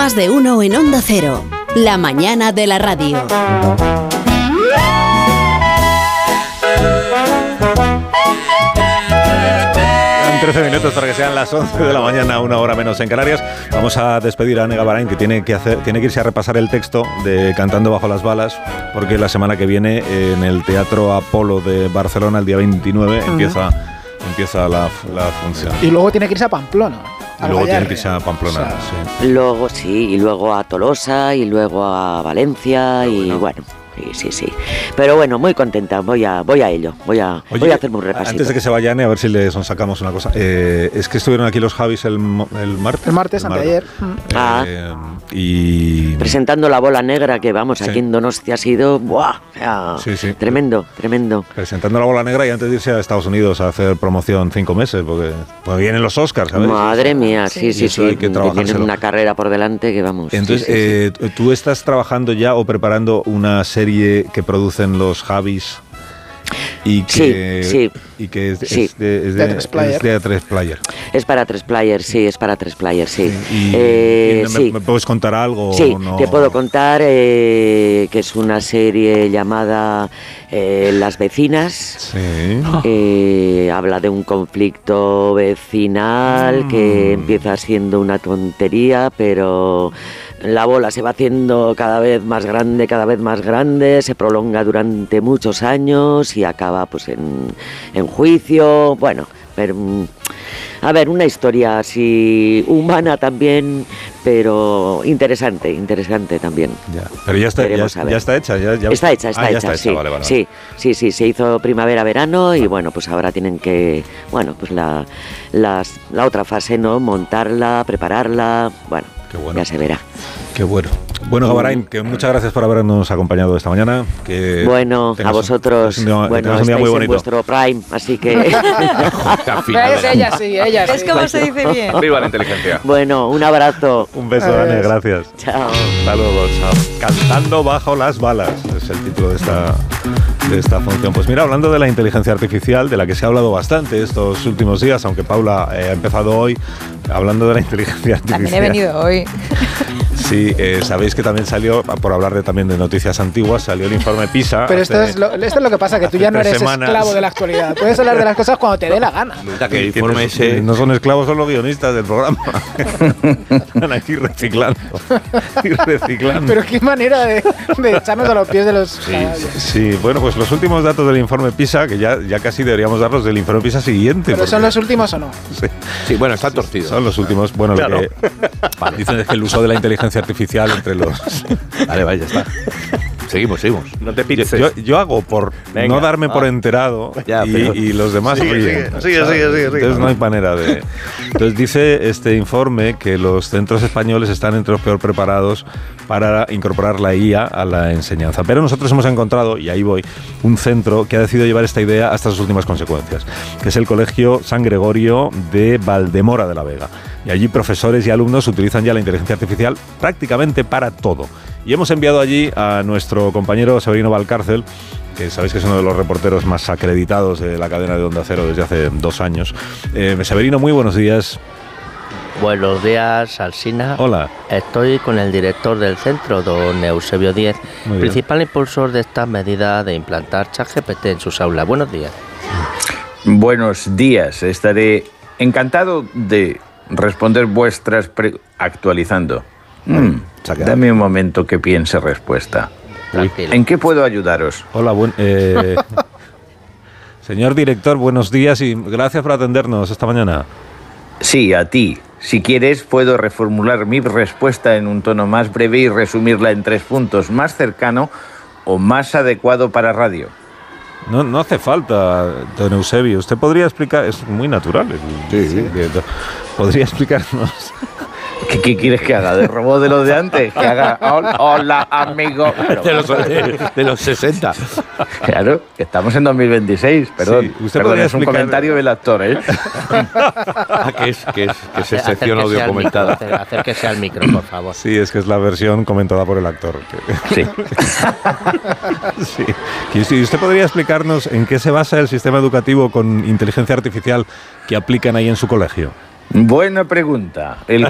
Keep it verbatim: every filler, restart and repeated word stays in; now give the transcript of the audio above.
Más de uno en Onda Cero. La mañana de la radio. trece minutos para que sean las once de la mañana, una hora menos en Canarias. Vamos a despedir a Ane Gavarain, que tiene que hacer, tiene que irse a repasar el texto de Cantando bajo las balas, porque la semana que viene en el Teatro Apolo de Barcelona, el día veintinueve, uh-huh. empieza, empieza la, la función. Y luego tiene que irse a Pamplona. Y luego tiene que irse a Pamplona, o sea, sí. Luego sí, y luego a Tolosa, y luego a Valencia, y bueno... bueno. Sí, sí, sí. Pero bueno, muy contenta. Voy a, voy a ello. Voy a, Oye, voy a hacerme un repasito. Antes de que se vayan, a ver si les sacamos una cosa. Eh, es que estuvieron aquí los Javis el, el martes. El martes, anteayer. Eh, ah. Y presentando la bola negra que vamos sí. aquí en Donostia ha sido, ¡buah! O sea, sí, sí. Tremendo, tremendo. Presentando la bola negra y antes de irse a Estados Unidos a hacer promoción cinco meses, porque, porque vienen los Oscars, ¿sabes? Madre mía, sí, sí, sí. Hay que tienen una carrera por delante que vamos. Entonces, sí, sí, eh, sí. ¿tú estás trabajando ya o preparando una serie que producen los Javis y que, sí, sí. y que es, sí. es de, es de, es de tres player? Es para tres players, sí, es para tres players, sí. ¿Y, eh, y me, sí. me puedes contar algo? Sí, o no? te puedo contar eh, que es una serie llamada eh, Las Vecinas. Sí. Eh, habla de un conflicto vecinal mm. que empieza siendo una tontería, pero la bola se va haciendo cada vez más grande, cada vez más grande, se prolonga durante muchos años y acaba pues en, en juicio. Bueno, pero, a ver, una historia así humana también, pero interesante, interesante también. Ya. Pero ya está, ya, ya está hecha, ya, ya... Está hecha, está ah, hecha, está sí, hecha. Vale, vale, sí, sí, sí, se hizo primavera-verano y bueno, pues ahora tienen que, bueno, pues la, las, la otra fase, ¿no? Montarla, prepararla, bueno, Qué bueno. ya se verá. Qué bueno. Bueno, Gavarain, que muchas gracias por habernos acompañado esta mañana. Que bueno, a vosotros. Un día, bueno, un día muy bonito. En vuestro prime, así que... es ella sí, ella sí. Es como se dice bien. Viva la inteligencia. Bueno, un abrazo. Un beso, Ane, gracias. Chao. Hasta luego, chao. Cantando bajo las balas es el título de esta, de esta función. Pues mira, hablando de la inteligencia artificial, de la que se ha hablado bastante estos últimos días, aunque Paula eh, ha empezado hoy hablando de la inteligencia artificial. También he venido hoy. Sí, eh, sabéis que también salió, por hablar de, también de noticias antiguas, salió el informe PISA. Pero esto, es lo, esto es lo que pasa, que tú ya no eres semanas. esclavo de la actualidad. Puedes hablar de las cosas cuando te dé la gana. Que el informe ese... No son esclavos, son los guionistas del programa. Están aquí reciclando. Y reciclando. Pero qué manera de, de echarnos a los pies de los... Sí, sí, bueno, pues los últimos datos del informe PISA, que ya, ya casi deberíamos darlos del informe PISA siguiente. ¿Pero porque... son los últimos o no? Sí, sí bueno, están torcidos. Son los últimos. Bueno, claro. Lo que vale. Dicen es que el uso de la inteligencia artificial entre los... Vale, vale, ya está. Seguimos, seguimos. No te pides. Yo, yo, yo hago por Venga, no darme ah. por enterado ya, y, pero... y los demás sigue, ríen. Sigue, sigue, sigue, sigue, Entonces sigue. No hay manera de... Entonces dice este informe que los centros españoles están entre los peor preparados para incorporar la I A a la enseñanza. Pero nosotros hemos encontrado, y ahí voy, un centro que ha decidido llevar esta idea hasta sus últimas consecuencias, que es el Colegio San Gregorio de Valdemora de la Vega. Y allí profesores y alumnos utilizan ya la inteligencia artificial prácticamente para todo. Y hemos enviado allí a nuestro compañero Severino Valcárcel, que sabéis que es uno de los reporteros más acreditados de la cadena de Onda Cero desde hace dos años. Eh, Severino, muy buenos días. Buenos días, Alsina. Hola. Estoy con el director del centro, don Eusebio Díez, principal impulsor de esta medida de implantar ChatGPT en sus aulas. Buenos días. Buenos días. Estaré encantado de responder vuestras pre- actualizando. Mm, dame un momento que piense respuesta. Tranquilo. ¿En qué puedo ayudaros? Hola, buen, eh, señor director, buenos días y gracias por atendernos esta mañana. Sí, a ti. Si quieres, puedo reformular mi respuesta en un tono más breve y resumirla en tres puntos, más cercano o más adecuado para radio. No, no hace falta, don Eusebio. Usted podría explicar, es muy natural. Sí, sí. Podría explicarnos. ¿Qué, ¿Qué quieres que haga? ¿De robot de los de antes? Que haga hola, hola amigo. De los, de, de los sesenta. Claro, que estamos en dos mil veintiséis. Perdón, sí, usted perdón es explicar... un comentario del actor, ¿eh? Ah, que es, que es, que es sección audio comentada. Hacer, hacer que sea el micro, por favor. Sí, es que es la versión comentada por el actor. Sí. Sí. ¿Y usted podría explicarnos en qué se basa el sistema educativo con inteligencia artificial que aplican ahí en su colegio? Buena pregunta. El